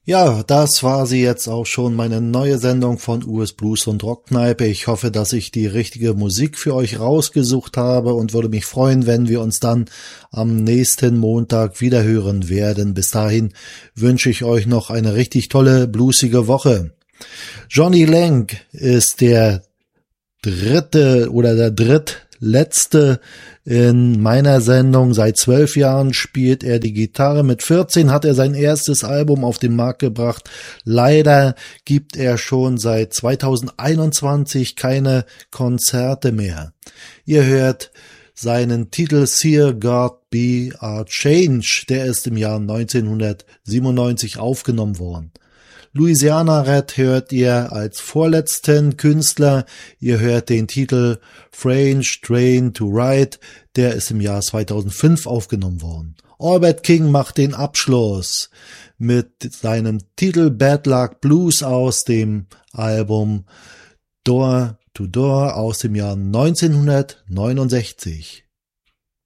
Ja, das war sie jetzt auch schon, meine neue Sendung von US Blues und Rockkneipe. Ich hoffe, dass ich die richtige Musik für euch rausgesucht habe und würde mich freuen, wenn wir uns dann am nächsten Montag wieder hören werden. Bis dahin wünsche ich euch noch eine richtig tolle, bluesige Woche. Johnny Lang ist der drittletzte in meiner Sendung. Seit 12 Jahren spielt er die Gitarre. Mit 14 hat er sein erstes Album auf den Markt gebracht. Leider gibt er schon seit 2021 keine Konzerte mehr. Ihr hört seinen Titel Seer God Be a Change. Der ist im Jahr 1997 aufgenommen worden. Louisiana Red hört ihr als vorletzten Künstler. Ihr hört den Titel French Train to Ride. Der ist im Jahr 2005 aufgenommen worden. Albert King macht den Abschluss mit seinem Titel Bad Luck Blues aus dem Album Door to Door aus dem Jahr 1969.